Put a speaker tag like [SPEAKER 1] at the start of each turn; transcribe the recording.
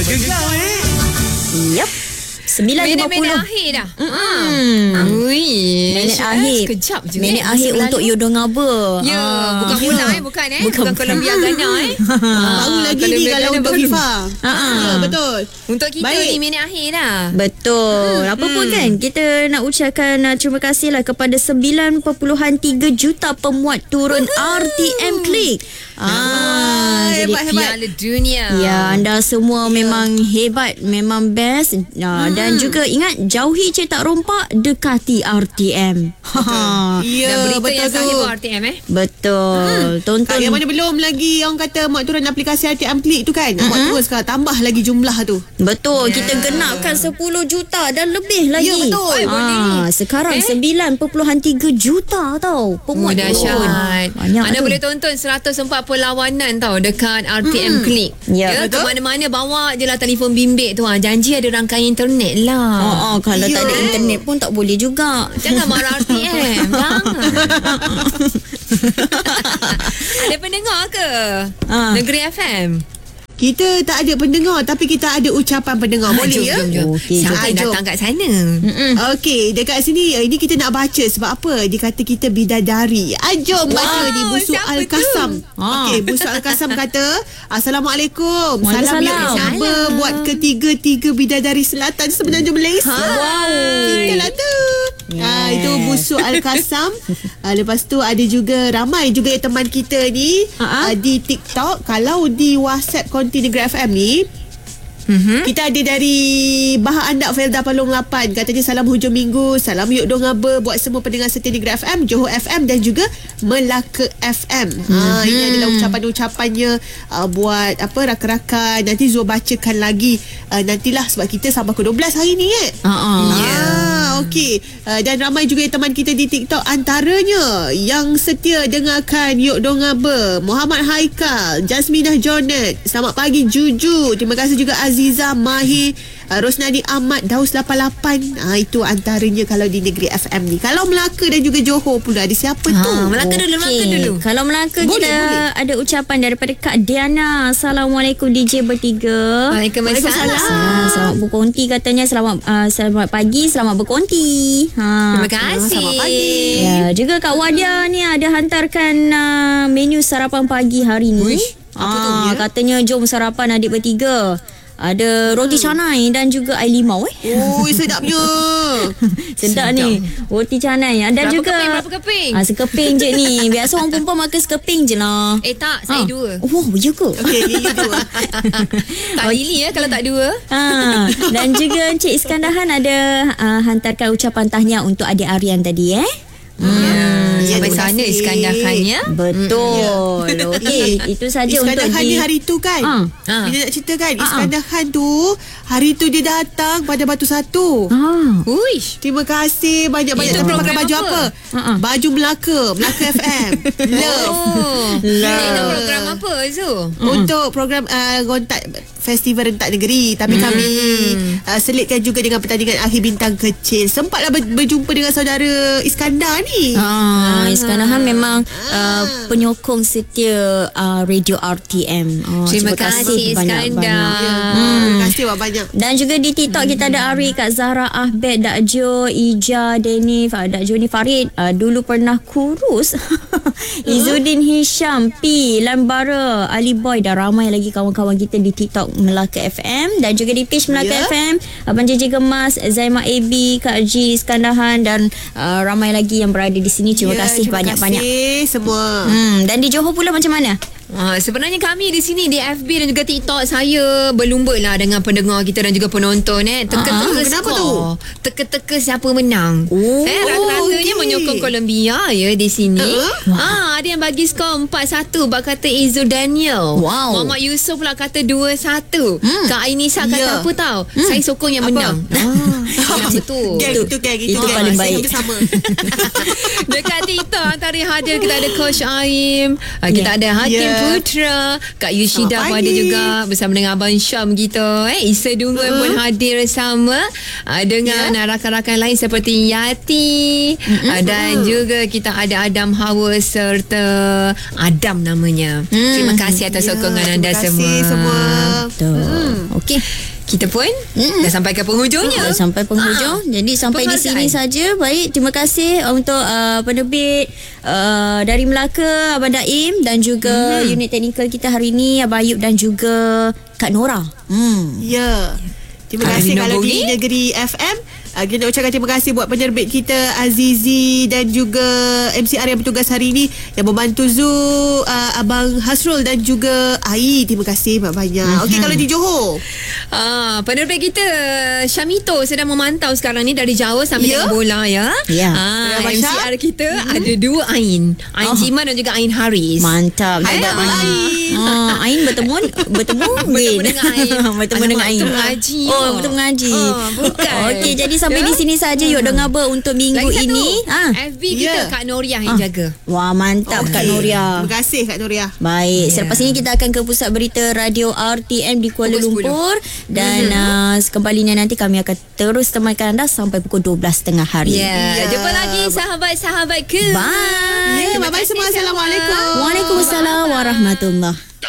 [SPEAKER 1] Gegar
[SPEAKER 2] Yep. 9.50.
[SPEAKER 3] Minit akhir dah.
[SPEAKER 2] Minit akhir.
[SPEAKER 3] Sekejap je.
[SPEAKER 2] Minit akhir untuk Yodo Ngaba.
[SPEAKER 3] Ya, bukan bola bukan Colombia Ghana
[SPEAKER 4] Baru lagi ni kalau untuk FIFA. Ya, betul.
[SPEAKER 3] Untuk kita ni minit akhir dah.
[SPEAKER 2] Betul. Apa pun kan, kita nak ucapkan terima kasih lah kepada 9.3 juta pemuat turun RTM Klik.
[SPEAKER 3] Hebat. Piala Dunia.
[SPEAKER 2] Ya, anda semua memang hebat, memang best. Dan juga ingat, jauhi cetak rompak, dekati RTM.
[SPEAKER 4] Ya,
[SPEAKER 3] Dan berita
[SPEAKER 4] betul
[SPEAKER 3] yang
[SPEAKER 4] tu.
[SPEAKER 3] sahih buat RTM
[SPEAKER 2] Betul. Tonton.
[SPEAKER 4] Yang mana belum lagi orang kata muat turun aplikasi RTM Klik tu kan. Muat turun sekarang, tambah lagi jumlah tu.
[SPEAKER 2] Betul. Kita genapkan 10 juta dan lebih lagi.
[SPEAKER 4] Ya, betul.
[SPEAKER 2] Sekarang 9.3 juta tau pemuat turun.
[SPEAKER 3] Dahsyat.
[SPEAKER 2] Banyak
[SPEAKER 3] Anda
[SPEAKER 2] tu.
[SPEAKER 3] boleh tonton 140 lawanan tau dekat RTM Klik.
[SPEAKER 2] Ya,
[SPEAKER 3] Ke mana-mana bawa je lah telefon bimbit tu. Janji ada rangkaian internet lah.
[SPEAKER 2] Kalau tak ada internet pun tak boleh juga.
[SPEAKER 3] Jangan marah RTM. Jangan. Ada pendengar ke? Negeri FM.
[SPEAKER 4] Kita tak ada pendengar, tapi kita ada ucapan pendengar. Boleh ya?
[SPEAKER 3] Jom.
[SPEAKER 2] Okey,
[SPEAKER 3] Siapa yang
[SPEAKER 4] jom.
[SPEAKER 3] datang kat sana?
[SPEAKER 4] Okey, dekat sini ini kita nak baca sebab apa? Dia kata kita bidadari. Jom baca ni Busuk
[SPEAKER 3] siapa
[SPEAKER 4] Al-Kasam.
[SPEAKER 3] tu?
[SPEAKER 4] Okey, Busuk Al-Kasam kata, Assalamualaikum. Salam
[SPEAKER 2] Waalaikumsalam.
[SPEAKER 4] yang sama buat ketiga-tiga bidadari selatan semenanjung Malaysia.
[SPEAKER 2] Wow.
[SPEAKER 4] Kita lah tu. Itu Busuk Al-Kasam. Lepas tu ada juga ramai juga teman kita ni di TikTok. Kalau di WhatsApp Konti Negeri FM ni, kita ada dari Bahar Andak Felda Palong 8. Katanya salam hujung minggu, salam yuk dong ngaba buat semua pendengar setia Negeri FM, Johor FM dan juga Melaka FM. Ini adalah ucapan-ucapannya buat apa rakan-rakan. Nanti Zul bacakan lagi nantilah sebab kita sampai ke 12 hari ni okey. Dan ramai juga teman kita di TikTok, antaranya yang setia dengarkan yuk dong ngaba, Muhammad Haikal, Jasminah Jonet, selamat pagi Juju, terima kasih juga Aziza Mahir, Rosnadi Ahmad, Daus 88. Itu antaranya kalau di Negeri FM ni. Kalau Melaka dan juga Johor pula, ada siapa tu?
[SPEAKER 3] Melaka dulu.
[SPEAKER 2] Kalau Melaka
[SPEAKER 4] Boleh,
[SPEAKER 2] kita
[SPEAKER 4] boleh.
[SPEAKER 2] ada ucapan daripada Kak Diana. Assalamualaikum DJ bertiga.
[SPEAKER 3] Waalaikumsalam.
[SPEAKER 2] Selamat berkonti katanya. Selamat pagi, selamat berkonti.
[SPEAKER 3] Terima kasih.
[SPEAKER 4] Selamat pagi.
[SPEAKER 2] Ya, juga Kak Wadia ni ada hantarkan menu sarapan pagi hari ni.
[SPEAKER 4] apa tu, ya?
[SPEAKER 2] Katanya jom sarapan adik bertiga. Ada roti canai dan juga air limau
[SPEAKER 4] Sedapnya.
[SPEAKER 2] Sedap ni roti canai. Dan juga
[SPEAKER 3] Berapa keping?
[SPEAKER 2] sekeping je ni. Biasa orang perempuan makan sekeping je lah.
[SPEAKER 3] Tak, saya 2.
[SPEAKER 2] Wow, ya ke?
[SPEAKER 4] Okey, you do.
[SPEAKER 3] Tak pilih kalau tak 2.
[SPEAKER 2] Dan juga Encik Iskandahan ada hantarkan ucapan tahniah untuk adik Aryan tadi
[SPEAKER 3] Sampai
[SPEAKER 4] terima
[SPEAKER 3] sana
[SPEAKER 4] kasih.
[SPEAKER 3] Iskandahan ya.
[SPEAKER 2] Betul. Okey, itu saja untuk
[SPEAKER 4] Iskandar Khan ni hari tu kan bila nak cerita kan Iskandar Khan tu hari tu dia datang pada Batu Satu.
[SPEAKER 3] Uish.
[SPEAKER 4] Terima kasih banyak-banyak.
[SPEAKER 3] Itu
[SPEAKER 4] Tapi
[SPEAKER 3] program
[SPEAKER 4] pakai baju
[SPEAKER 3] apa?
[SPEAKER 4] apa? Baju Melaka FM. Love.
[SPEAKER 3] Itu program apa Zu?
[SPEAKER 4] Untuk program Gontak Festival Rentak Negeri. Tapi kami selitkan juga dengan pertandingan akhir bintang kecil. Sempatlah berjumpa dengan saudara Iskandar ni.
[SPEAKER 2] Iskandahan memang penyokong setia radio RTM.
[SPEAKER 3] Terima kasih Iskandar.
[SPEAKER 4] Terima kasih banyak.
[SPEAKER 2] Dan juga di TikTok kita ada Ari, Kak Zahra Ahbed, Dak Jo, Ija, Denif, Dak Jo ni Farid. Dulu pernah kurus. Izzuddin Hisham, P, Lambara, Ali Boy dan ramai lagi kawan-kawan kita di TikTok Melaka FM dan juga di page Melaka FM. Abang JJ Gemas, Zaima AB, Kak G, Iskandahan dan ramai lagi yang berada di sini. Terima kasih banyak-banyak.
[SPEAKER 4] Terima kasih semua.
[SPEAKER 2] Dan di Johor pula macam mana?
[SPEAKER 3] Sebenarnya kami di sini di FB dan juga TikTok saya berlumba lah dengan pendengar kita dan juga penonton teka-teka
[SPEAKER 4] kenapa
[SPEAKER 3] skor. Teka-teka siapa menang. Rata-ratanya menyokong Colombia ya di sini. Ada yang bagi skor 4-1 bak kata Izul Daniel.
[SPEAKER 2] Wow.
[SPEAKER 3] Muhammad Yusof pula kata 2-1. Kak Ainisa kata apa tahu? Saya sokong yang menang. Betul.
[SPEAKER 4] Geng itu
[SPEAKER 2] paling baik.
[SPEAKER 4] Bersama.
[SPEAKER 3] Dekat TikTok antara yang hadir kita ada Coach Aim, kita ada Hakim Putra, Kak Yushida pun ada juga bersama dengan Abang Syam kita. Isa Dungun pun hadir bersama dengan rakan-rakan lain seperti Yati dan juga kita ada Adam Hawa serta Adam namanya. Terima kasih atas sokongan anda semua.
[SPEAKER 4] Terima kasih semua.
[SPEAKER 2] Betul.
[SPEAKER 3] Okey. Kita pun dah sampai ke penghujungnya.
[SPEAKER 2] Sampai penghujung. Jadi sampai di sini saja. Baik, terima kasih untuk penerbit dari Melaka, Abang Daim, dan juga unit teknikal kita hari ini, Abang Ayub dan juga Kak Nora.
[SPEAKER 4] Ya. Terima kasih kalau di Negeri FM. Kita nak ucapkan terima kasih buat penerbit kita Azizi dan juga MCR yang bertugas hari ini, yang membantu Abang Hasrul dan juga Ai. Terima kasih banyak-banyak. Okey, kalau di Johor,
[SPEAKER 3] penerbit kita Syamito sedang memantau sekarang ni dari Jawa sampai dengan bola ya. MCR kita ada 2 Ain Jiman dan juga Ain Haris.
[SPEAKER 2] Mantap.
[SPEAKER 4] Hai Ain.
[SPEAKER 2] Ain bertemu
[SPEAKER 3] dengan Ain.
[SPEAKER 2] Bertemu dengan Ain.
[SPEAKER 3] Mengaji.
[SPEAKER 2] Bertemu mengaji.
[SPEAKER 3] Bukan.
[SPEAKER 2] Okey, jadi sampai di sini saja yuk dengar untuk minggu
[SPEAKER 3] lagi
[SPEAKER 2] ini.
[SPEAKER 3] FB kita Kak Noriah yang jaga.
[SPEAKER 2] Wah, mantap Kak Noriah.
[SPEAKER 4] Terima kasih Kak Noriah.
[SPEAKER 2] Baik, selepas ini kita akan ke pusat berita Radio RTM di Kuala Lumpur dan kembalinya nanti kami akan terus temankan anda sampai pukul 12.30 hari.
[SPEAKER 3] Jumpa lagi sahabat-sahabatku.
[SPEAKER 2] Bye.
[SPEAKER 4] Bye-bye semua. Assalamualaikum.
[SPEAKER 2] Waalaikumsalam warahmatullahi